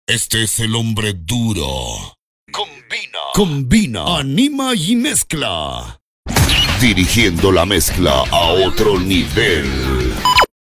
Este es el hombre duro. Combina, anima y mezcla. Dirigiendo la mezcla a otro nivel.